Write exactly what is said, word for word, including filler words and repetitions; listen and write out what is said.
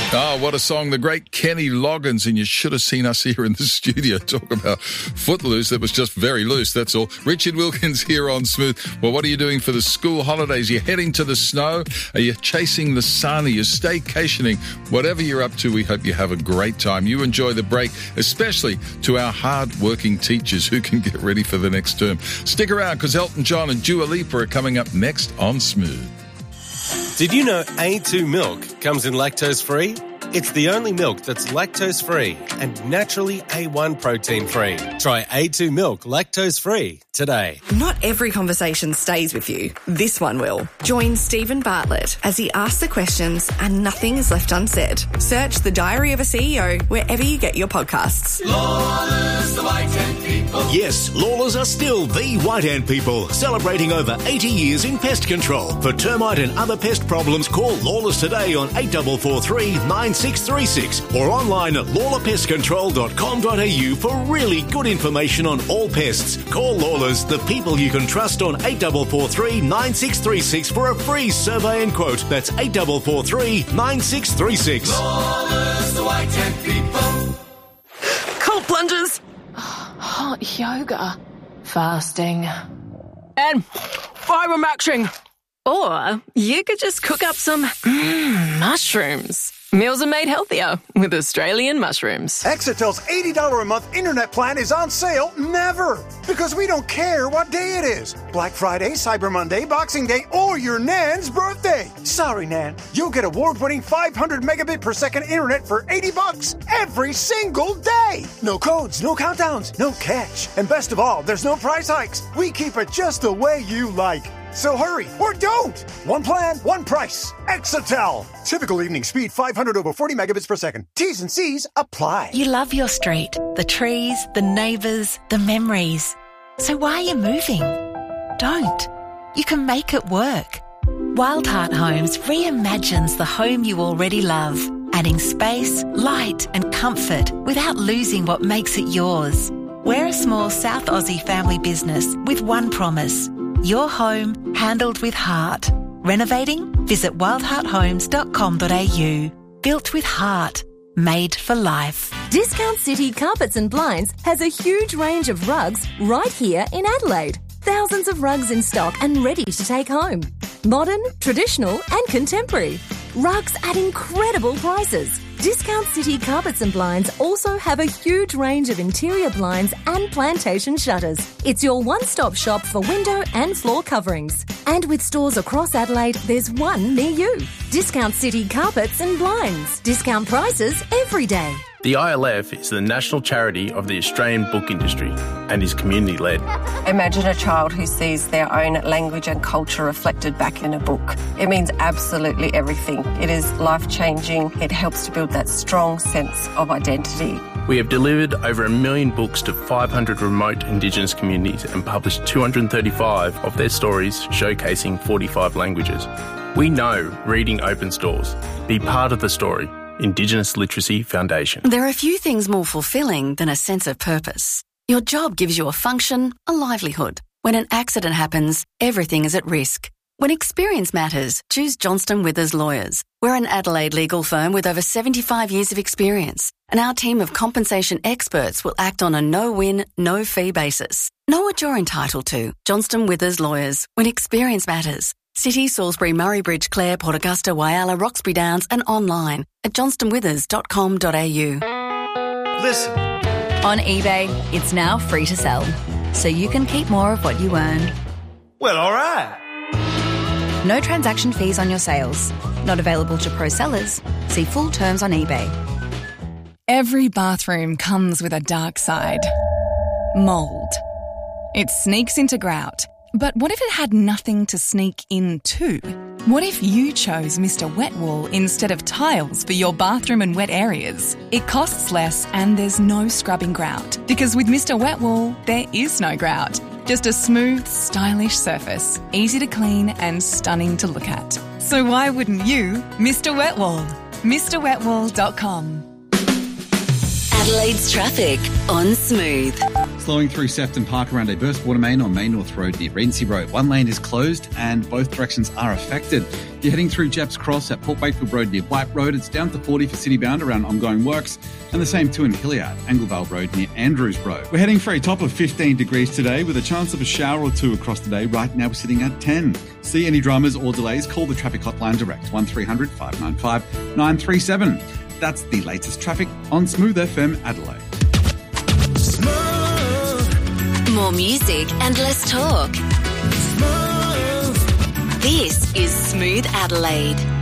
Oh, what a song. The great Kenny Loggins, and you should have seen us here in the studio talk about Footloose. That was just very loose, that's all. Richard Wilkins here on Smooth. Well, what are you doing for the school holidays? Are you heading to the snow? Are you chasing the sun? Are you staycationing? Whatever you're up to, we hope you have a great time. You enjoy the break, especially to our hard-working teachers who can get ready for the next term. Stick around, because Elton John and Dua Lipa are coming up next on Smooth. Did you know A two milk comes in lactose-free? It's the only milk that's lactose-free and naturally A one protein-free. Try A two milk lactose-free today. Not every conversation stays with you. This one will. Join Stephen Bartlett as he asks the questions and nothing is left unsaid. Search The Diary of a C E O wherever you get your podcasts. Lawlers, the White Ant People. Yes, Lawlers are still the White Ant People, celebrating over eighty years in pest control. For termite and other pest problems, call Lawlers today on eight four four three, nine six three six or online at lawler pest control dot com dot a u for really good information on all pests. Call Lawlers, the people you can trust, on eight four four three, nine six three six for a free survey and quote. That's eight four four three, nine six three six. Lawlers, the White Ant People. Cold plunges. Hot yoga. Fasting. And fibre-maxing. Or you could just cook up some mm, mushrooms. Meals are made healthier with Australian mushrooms. Exetel's eighty dollars a month internet plan is on sale never. Because we don't care what day it is. Black Friday, Cyber Monday, Boxing Day, or your Nan's birthday. Sorry, Nan. You'll get award-winning five hundred megabit per second internet for eighty bucks every single day. No codes, no countdowns, no catch. And best of all, there's no price hikes. We keep it just the way you like. So hurry, or don't! One plan, one price. Exetel. Typical evening speed five hundred over forty megabits per second. T's and C's apply. You love your street, the trees, the neighbours, the memories. So why are you moving? Don't. You can make it work. Wildheart Homes reimagines the home you already love, adding space, light and comfort without losing what makes it yours. We're a small South Aussie family business with one promise: your home handled with heart. Renovating? Visit wildheart homes dot com dot a u. Built with heart. Made for life. Discount City Carpets and Blinds has a huge range of rugs right here in Adelaide. Thousands of rugs in stock and ready to take home. Modern, traditional and contemporary. Rugs at incredible prices. Discount City Carpets and Blinds also have a huge range of interior blinds and plantation shutters. It's your one-stop shop for window and floor coverings. And with stores across Adelaide, there's one near you. Discount City Carpets and Blinds. Discount prices every day. The I L F is the national charity of the Australian book industry and is community-led. Imagine a child who sees their own language and culture reflected back in a book. It means absolutely everything. It is life-changing. It helps to build that strong sense of identity. We have delivered over a million books to five hundred remote Indigenous communities and published two hundred thirty-five of their stories showcasing forty-five languages. We know reading opens doors. Be part of the story. Indigenous Literacy Foundation. There are few things more fulfilling than a sense of purpose. Your job gives you a function, a livelihood. When an accident happens, everything is at risk. When experience matters, choose Johnston Withers Lawyers. We're an Adelaide legal firm with over seventy-five years of experience, and our team of compensation experts will act on a no-win, no-fee basis. Know what you're entitled to. Johnston Withers Lawyers. When experience matters. City, Salisbury, Murray Bridge, Clare, Port Augusta, Whyalla, Roxbury Downs and online at johnston withers dot com dot a u. Listen. On eBay, it's now free to sell, so you can keep more of what you earn. Well, all right. No transaction fees on your sales. Not available to pro sellers. See full terms on eBay. Every bathroom comes with a dark side. Mould. It sneaks into grout. But what if it had nothing to sneak into? What if you chose Mister Wet Wool instead of tiles for your bathroom and wet areas? It costs less and there's no scrubbing grout. Because with Mister Wet Wool, there is no grout. Just a smooth, stylish surface, easy to clean and stunning to look at. So why wouldn't you Mister Wet Wool? Mr wet wool dot com. Adelaide's traffic on Smooth. flowing through Sefton Park around a burst water main on Main North Road near Regency Road. One lane is closed and both directions are affected. If you're heading through Jepp's Cross at Port Wakefield Road near White Road, it's down to forty for citybound around ongoing works, and the same too in Hilliard, Anglevale Road near Andrews Road. We're heading for a top of fifteen degrees today with a chance of a shower or two across the day. Right now we're sitting at ten. See any dramas or delays, call the traffic hotline direct, one three hundred five nine five nine three seven. That's the latest traffic on Smooth F M Adelaide. Smooth. More music and less talk. Smooth. This is Smooth Adelaide.